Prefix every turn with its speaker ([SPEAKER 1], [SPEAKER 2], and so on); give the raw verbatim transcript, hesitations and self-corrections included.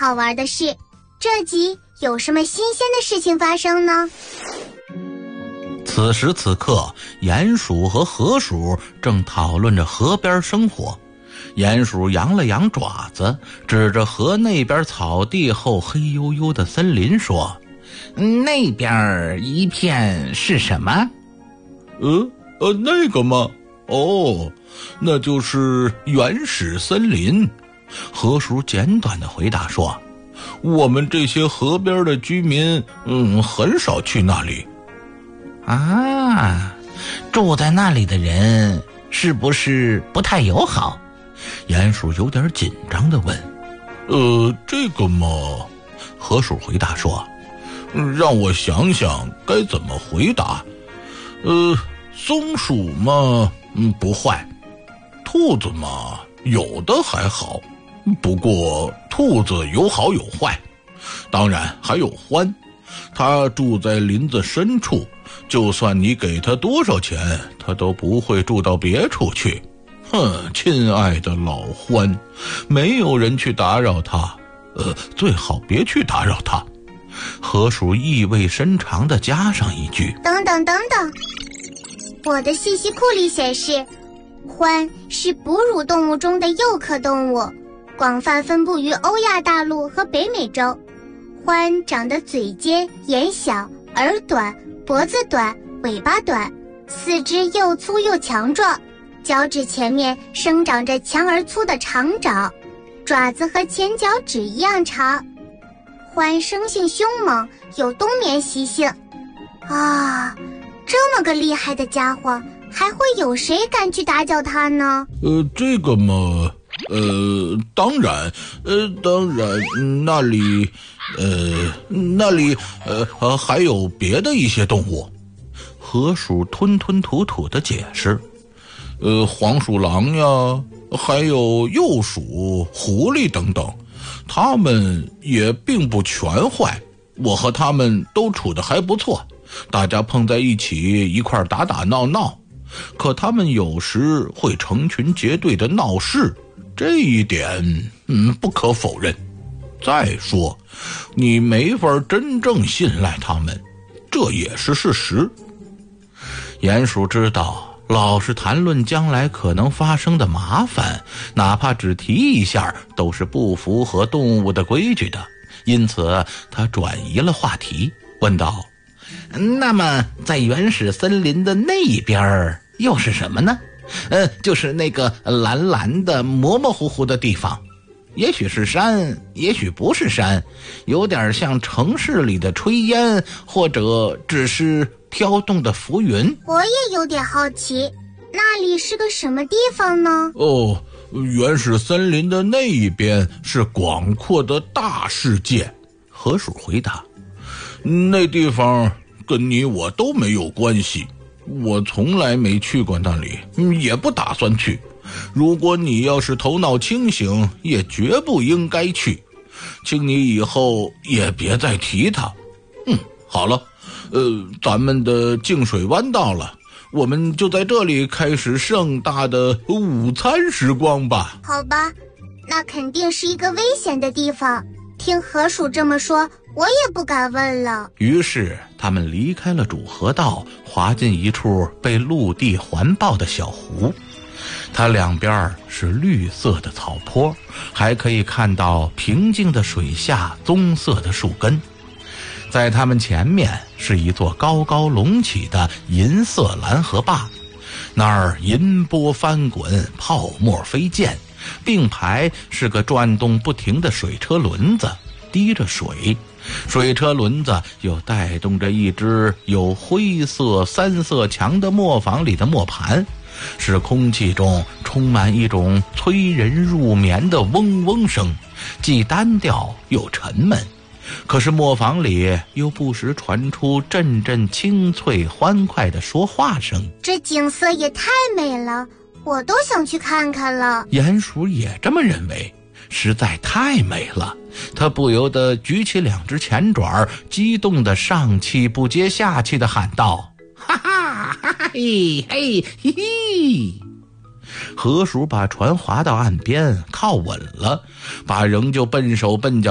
[SPEAKER 1] 好玩的是，这集有什么新鲜的事情发生呢？
[SPEAKER 2] 此时此刻，鼹鼠和河鼠正讨论着河边生活。鼹鼠扬了扬爪子，指着河那边草地后黑黝黝的森林说：那边一片是什么？
[SPEAKER 3] 呃呃，那个吗？哦，那就是原始森林。
[SPEAKER 2] 河鼠简短的回答说：
[SPEAKER 3] 我们这些河边的居民，嗯，很少去那里。
[SPEAKER 2] 啊，住在那里的人是不是不太友好？鼹鼠有点紧张地问。
[SPEAKER 3] 呃，这个嘛，
[SPEAKER 2] 河鼠回答说，
[SPEAKER 3] 让我想想该怎么回答。呃，松鼠嘛，嗯，不坏。兔子嘛，有的还好。不过兔子有好有坏。当然还有獾，它住在林子深处，就算你给它多少钱，它都不会住到别处去。哼，亲爱的老獾，没有人去打扰它，呃，最好别去打扰它。
[SPEAKER 2] 河鼠意味深长地加上一句：
[SPEAKER 1] 等等等等，我的信息库里显示，獾是哺乳动物中的幼科动物，广泛分布于欧亚大陆和北美洲。獾长得嘴尖、眼小、耳短、脖子短、尾巴短，四肢又粗又强壮，脚趾前面生长着强而粗的长爪，爪子和前脚趾一样长。獾生性凶猛，有冬眠习性。啊，这么个厉害的家伙，还会有谁敢去打搅它呢？
[SPEAKER 3] 呃，这个嘛，呃，当然，呃，当然，那里，呃，那里，呃，还有别的一些动物。
[SPEAKER 2] 河鼠吞吞吐吐地解释。
[SPEAKER 3] 呃，黄鼠狼呀，还有鼬鼠、狐狸等等，它们也并不全坏。我和它们都处得还不错，大家碰在一起一块打打闹闹。可它们有时会成群结队的闹事，这一点，嗯，不可否认。再说，你没法真正信赖它们，这也是事实。
[SPEAKER 2] 鼹鼠知道，老是谈论将来可能发生的麻烦，哪怕只提一下，都是不符合动物的规矩的。因此，他转移了话题，问道：那么，在原始森林的那一边又是什么呢？呃，就是那个蓝蓝的、模模糊糊的地方。也许是山，也许不是山，有点像城市里的炊烟，或者只是飘动的浮云。
[SPEAKER 1] 我也有点好奇，那里是个什么地方呢？
[SPEAKER 3] 哦，原始森林的那一边是广阔的大世界。
[SPEAKER 2] 河鼠回答。
[SPEAKER 3] 那地方跟你我都没有关系，我从来没去过那里，也不打算去。如果你要是头脑清醒，也绝不应该去，请你以后也别再提它。嗯，好了，呃，咱们的净水湾到了，我们就在这里开始盛大的午餐时光吧。
[SPEAKER 1] 好吧，那肯定是一个危险的地方，听河鼠这么说，我也不敢问了。
[SPEAKER 2] 于是他们离开了主河道，滑进一处被陆地环抱的小湖。它两边是绿色的草坡，还可以看到平静的水下棕色的树根。在他们前面是一座高高隆起的银色蓝河坝，那儿银波翻滚，泡沫飞溅，并排是个转动不停的水车轮子，滴着水。水车轮子又带动着一只有灰色三色墙的磨坊里的磨盘，使空气中充满一种催人入眠的嗡嗡声，既单调又沉闷。可是磨坊里又不时传出阵阵清脆欢快的说话声。
[SPEAKER 1] 这景色也太美了，我都想去看看了。
[SPEAKER 2] 鼹鼠也这么认为，实在太美了，他不由得举起两只前爪，激动地上气不接下气地喊道：哈哈哈哈嘿嘿嘿嘿！河鼠把船划到岸边，靠稳了，把仍旧笨手笨脚